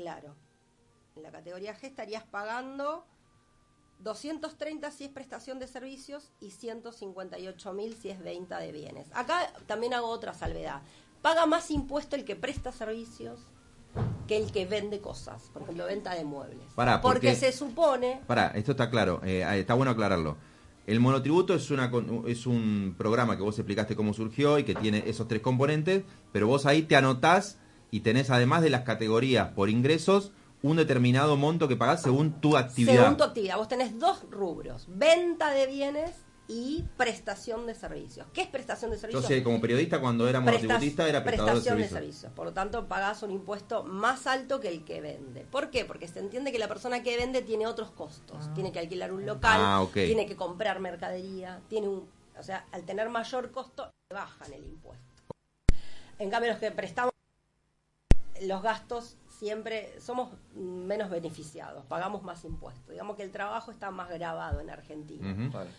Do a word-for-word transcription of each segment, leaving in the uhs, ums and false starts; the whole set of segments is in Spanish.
Claro. En la categoría G estarías pagando doscientos treinta si es prestación de servicios y ciento cincuenta y ocho mil si es venta de bienes. Acá también hago otra salvedad. Paga más impuesto el que presta servicios que el que vende cosas. Por ejemplo, venta de muebles. Pará, porque, porque se supone... Pará, esto está claro. Eh, está bueno aclararlo. El monotributo es, una, es un programa que vos explicaste cómo surgió y que tiene esos tres componentes, pero vos ahí te anotás y tenés, además de las categorías por ingresos, un determinado monto que pagás según tu actividad. Según tu actividad. Vos tenés dos rubros. Venta de bienes y prestación de servicios. ¿Qué es prestación de servicios? Yo sé, como periodista, cuando era monotributista, era prestador prestación de de servicios. servicios. Por lo tanto, pagás un impuesto más alto que el que vende. ¿Por qué? Porque se entiende que la persona que vende tiene otros costos. Ah. Tiene que alquilar un local, ah, okay. tiene que comprar mercadería, tiene un, o sea, al tener mayor costo, bajan el impuesto. En cambio, los que prestamos los gastos siempre somos menos beneficiados, pagamos más impuestos. Digamos que el trabajo está más grabado en Argentina. Uh-huh. Vale.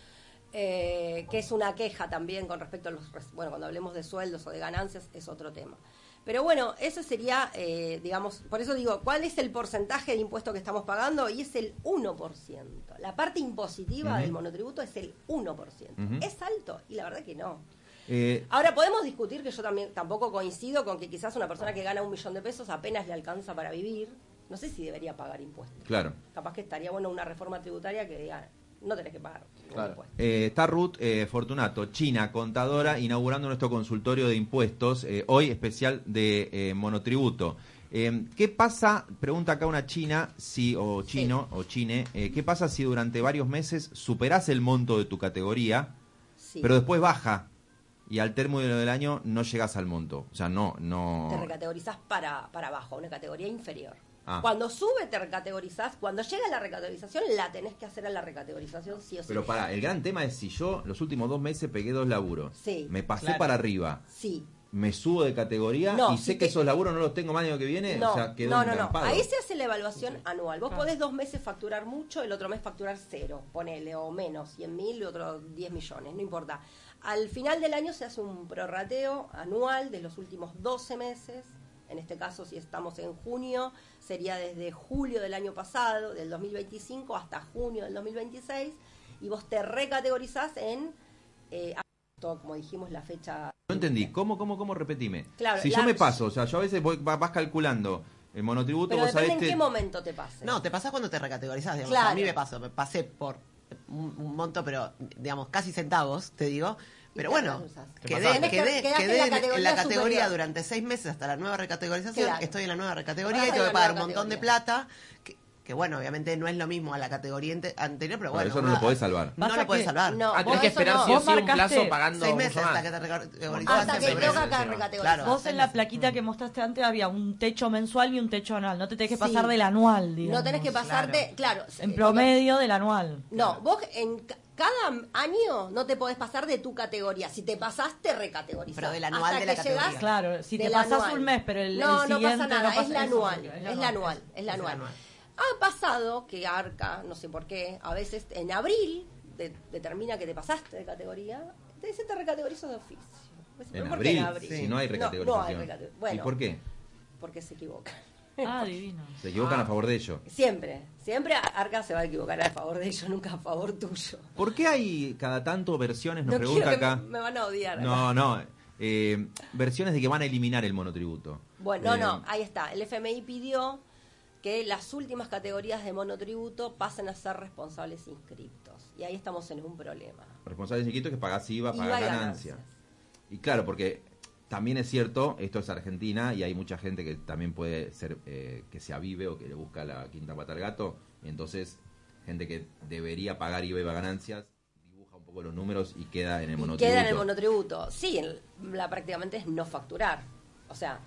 Eh, que es una queja también con respecto a los... Bueno, cuando hablemos de sueldos o de ganancias es otro tema. Pero bueno, eso sería, eh, digamos, por eso digo, ¿cuál es el porcentaje de impuesto que estamos pagando? Y es el uno por ciento. La parte impositiva uh-huh. del monotributo es el uno por ciento. Uh-huh. ¿Es alto? Y la verdad que no. Eh, Ahora, podemos discutir que yo también tampoco coincido con que quizás una persona que gana un millón de pesos apenas le alcanza para vivir. No sé si debería pagar impuestos. Claro. Capaz que estaría bueno una reforma tributaria que diga... No tenés que pagar. Claro. Eh, está Ruth eh, Fortunato, China, contadora, inaugurando nuestro consultorio de impuestos, eh, hoy especial de eh, monotributo. Eh, ¿Qué pasa, pregunta acá una china, si o chino, sí. o chine, eh, ¿qué pasa si durante varios meses superás el monto de tu categoría, sí. pero después baja y al término del año no llegas al monto? O sea, no... no... Te recategorizás para, para abajo, una categoría inferior. Ah. Cuando sube te recategorizás, cuando llega la recategorización la tenés que hacer a la recategorización sí o sí. Pero pará, el gran tema es si yo los últimos dos meses pegué dos laburos, sí, me pasé claro. para arriba, sí. me subo de categoría no, y si sé te... que esos laburos no los tengo más año que viene, no, o sea, quedó no, no, entrampado. no, ahí se hace la evaluación sí. anual. Vos claro. podés dos meses facturar mucho, el otro mes facturar cero, ponele, o menos, cien mil y otro diez millones, no importa. Al final del año se hace un prorrateo anual de los últimos doce meses. En este caso, si estamos en junio, sería desde julio del año pasado, del dos mil veinticinco, hasta junio del dos mil veintiséis, y vos te recategorizás en, eh, como dijimos, la fecha... No entendí, ¿cómo, cómo, cómo? Repetime. Claro, si la... yo me paso, o sea, yo a veces voy, vas calculando el monotributo, pero vos depende sabés en que... qué momento te pases. No, te pasás cuando te recategorizás, digamos. Claro. A mí me pasó, me pasé por un, un monto, pero, digamos, casi centavos, te digo... Pero bueno, quedé, quedé, quedé en la categoría, en la categoría durante seis meses hasta la nueva recategorización. Claro. Estoy en la nueva recategoría y tengo que pagar un montón de plata. Que, que bueno, obviamente no es lo mismo a la categoría anterior, pero bueno. Pero eso no lo podés salvar. No lo podés salvar. No, ah, tenés que esperar no. sí o sí un plazo pagando seis meses hasta que te recategorizaste. Hasta que toca acá recategorizar. Claro. Vos en la plaquita que mostraste antes había un techo mensual y un techo anual. No te tenés que pasar sí. del anual, digamos. No tenés que pasarte, claro. claro en promedio del anual. No, claro. vos en... Cada año no te podés pasar de tu categoría. Si te pasás, te recategorizás. Pero del anual Hasta de la que categoría. Llegás claro, si te pasás anual. un mes, pero el, no, el no siguiente... pasa nada, no pasa es la eso, anual. Es la, es la anual, es la anual. anual. Ha pasado que Arca, no sé por qué, a veces en abril de, determina que te pasaste de categoría, te dice te recategorizo de oficio. ¿En ¿Por abril? qué en abril? Sí. Si no hay recategorización. No, no hay recategorización. Bueno, ¿y por qué? Porque se equivocan. Ah, divino. Se equivocan ah. a favor de ellos. Siempre, siempre Arca se va a equivocar a favor de ellos, nunca a favor tuyo. ¿Por qué hay cada tanto versiones, nos no pregunta acá? Me, me van a odiar. No, acá. no, eh, versiones de que van a eliminar el monotributo. Bueno, eh, no, no, ahí está. El F M I pidió que las últimas categorías de monotributo pasen a ser responsables inscriptos. Y ahí estamos en un problema. Responsables inscriptos que pagás I V A, pagás I V A y ganancias. ganancias. Y claro, porque... También es cierto, esto es Argentina y hay mucha gente que también puede ser eh, que se avive o que le busca la quinta pata al gato. Y entonces, gente que debería pagar I V A y ganancias, dibuja un poco los números y queda en el monotributo. Queda en el monotributo. Sí, en la prácticamente es no facturar. O sea,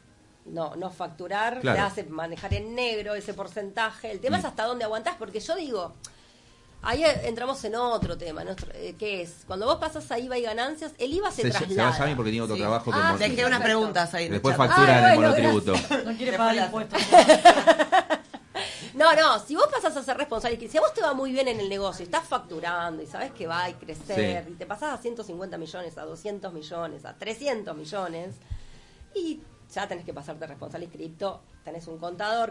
no no facturar claro. te hace manejar en negro ese porcentaje. El tema y... es hasta dónde aguantás, porque yo digo... Ahí entramos en otro tema, nuestro, eh, que es, cuando vos pasas a I V A y ganancias, el I V A se, se traslada. Se va Yami porque tiene otro sí. trabajo. Que ah, mon... Dejé sí, unas perfecto. preguntas ahí. Después chat. factura ah, en el bueno, monotributo. Gracias. No quiere pagar impuestos. No, no, si vos pasás a ser responsable, si a vos te va muy bien en el negocio, estás facturando y sabés que va a crecer, sí. y te pasás a ciento cincuenta millones, a doscientos millones, a trescientos millones, y ya tenés que pasarte responsable inscripto, tenés un contador